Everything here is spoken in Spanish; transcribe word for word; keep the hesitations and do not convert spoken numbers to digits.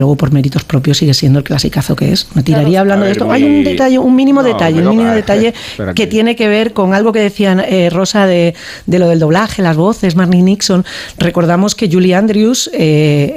luego por méritos propios sigue siendo el clasicazo que es. Me tiraría Claro. hablando A de ver, esto. muy- Hay un detalle, un mínimo No, detalle, pero un mínimo va, detalle espérate. que tiene que ver con algo que decían eh, Rosa de, de lo del doblaje, las voces, Marnie Nixon. Recordamos que Julie Andrews eh,